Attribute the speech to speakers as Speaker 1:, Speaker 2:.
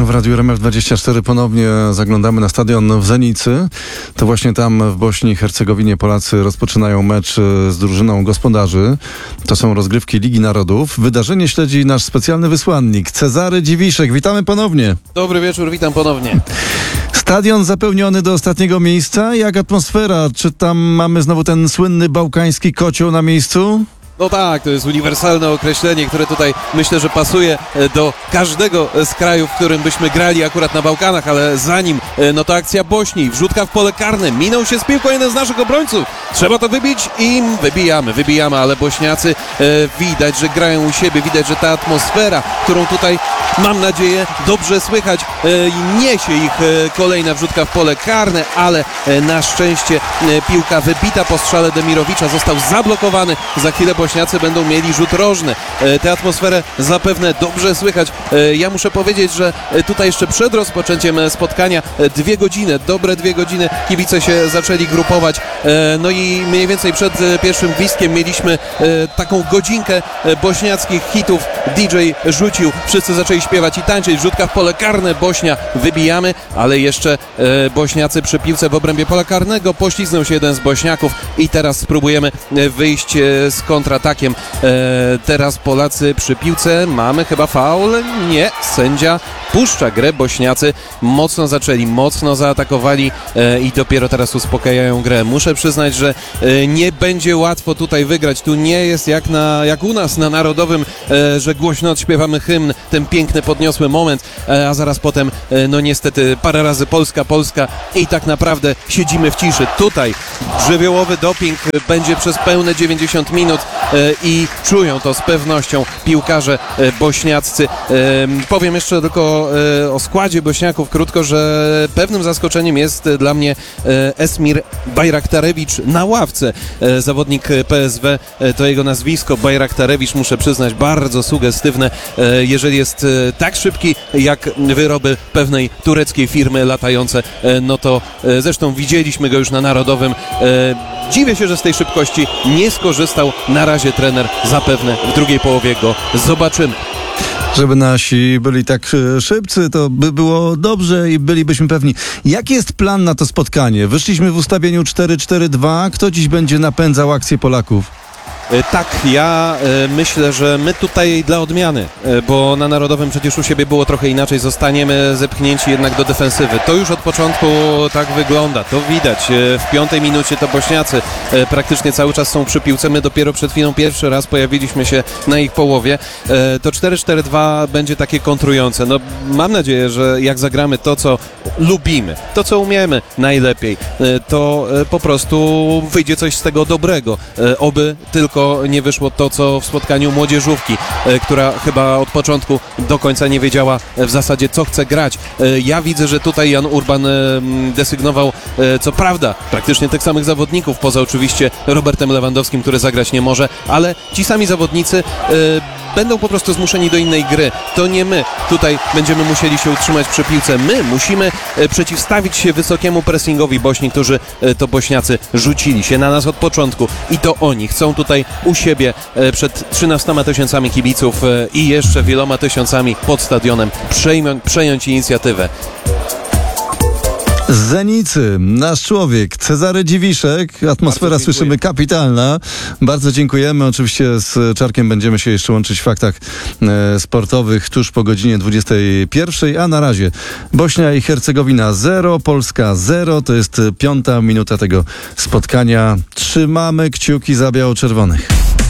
Speaker 1: W Radiu RMF24 ponownie zaglądamy na stadion w Zenicy. To właśnie tam w Bośni i Hercegowinie Polacy rozpoczynają mecz z drużyną gospodarzy. To są rozgrywki Ligi Narodów. Wydarzenie śledzi nasz specjalny wysłannik Cezary Dziwiszek. Witamy ponownie.
Speaker 2: Dobry wieczór, witam ponownie.
Speaker 1: Stadion zapełniony do ostatniego miejsca. Jak atmosfera? Czy tam mamy znowu ten słynny bałkański kocioł na miejscu?
Speaker 2: No tak, to jest uniwersalne określenie, które tutaj myślę, że pasuje do każdego z krajów, w którym byśmy grali akurat na Bałkanach, ale zanim, no to akcja Bośni, wrzutka w pole karne, minął się z piłką jeden z naszych obrońców, trzeba to wybić i wybijamy, ale Bośniacy widać, że grają u siebie, widać, że ta atmosfera, którą tutaj mam nadzieję dobrze słychać, niesie ich kolejna wrzutka w pole karne, ale na szczęście piłka wybita po strzale Demirowicza, został zablokowany, za chwilę Bośniacy będą mieli rzut rożny. Tę atmosferę zapewne dobrze słychać. Ja muszę powiedzieć, że tutaj jeszcze przed rozpoczęciem spotkania dobre 2 godziny kibice się zaczęli grupować. No i mniej więcej przed pierwszym gwizdkiem mieliśmy taką godzinkę bośniackich hitów. DJ rzucił, wszyscy zaczęli śpiewać i tańczyć. Wrzutka w pole karne, Bośnia, wybijamy, ale jeszcze Bośniacy przy piłce w obrębie pola karnego. Pośliznął się jeden z Bośniaków i teraz spróbujemy wyjść z kontratakiem. Teraz Polacy przy piłce. Mamy chyba faul? Nie. Sędzia puszcza grę. Bośniacy mocno zaczęli, mocno zaatakowali i dopiero teraz uspokajają grę. Muszę przyznać, że nie będzie łatwo tutaj wygrać. Tu nie jest jak u nas na Narodowym, że głośno odśpiewamy hymn, ten piękny, podniosły moment, a zaraz potem, no niestety, parę razy Polska i tak naprawdę siedzimy w ciszy. Tutaj żywiołowy doping będzie przez pełne 90 minut i czują to z pewnością piłkarze bośniaccy. Powiem jeszcze tylko o składzie Bośniaków krótko, że pewnym zaskoczeniem jest dla mnie Esmir Bajraktarewicz na ławce. Zawodnik PSW, to jego nazwisko Bajraktarewicz, muszę przyznać, bardzo sugestywne, jeżeli jest tak szybki jak wyroby pewnej tureckiej firmy latające, no to zresztą widzieliśmy go już na Narodowym. Dziwię się, że z tej szybkości nie skorzystał na razie trener, zapewne w drugiej połowie go zobaczymy.
Speaker 1: Żeby nasi byli tak szybcy, to by było dobrze i bylibyśmy pewni. Jaki jest plan na to spotkanie? Wyszliśmy w ustawieniu 4-4-2. Kto dziś będzie napędzał akcję Polaków?
Speaker 2: Tak, ja myślę, że my tutaj dla odmiany, bo na Narodowym przecież u siebie było trochę inaczej, zostaniemy zepchnięci jednak do defensywy. To już od początku tak wygląda, to widać. W 5 minucie to Bośniacy praktycznie cały czas są przy piłce, my dopiero przed chwilą pierwszy raz pojawiliśmy się na ich połowie. To 4-4-2 będzie takie kontrujące. No, mam nadzieję, że jak zagramy to, co lubimy, to, co umiemy najlepiej, to po prostu wyjdzie coś z tego dobrego. Oby tylko nie wyszło to, co w spotkaniu młodzieżówki, która chyba od początku do końca nie wiedziała w zasadzie, co chce grać. Ja widzę, że tutaj Jan Urban desygnował, co prawda, praktycznie tych samych zawodników, poza oczywiście Robertem Lewandowskim, który zagrać nie może, ale ci sami zawodnicy będą po prostu zmuszeni do innej gry. To nie my tutaj będziemy musieli się utrzymać przy piłce. My musimy przeciwstawić się wysokiemu pressingowi Bośni, którzy to Bośniacy rzucili się na nas od początku i to oni chcą tutaj u siebie przed 13 tysiącami kibiców i jeszcze wieloma tysiącami pod stadionem przejąć inicjatywę.
Speaker 1: Z Zenicy, nasz człowiek, Cezary Dziwiszek. Atmosfera, słyszymy, kapitalna. Bardzo dziękujemy. Oczywiście z Czarkiem będziemy się jeszcze łączyć w faktach sportowych tuż po godzinie 21. A na razie Bośnia i Hercegowina 0, Polska 0. To jest 5. minuta tego spotkania. Trzymamy kciuki za biało-czerwonych.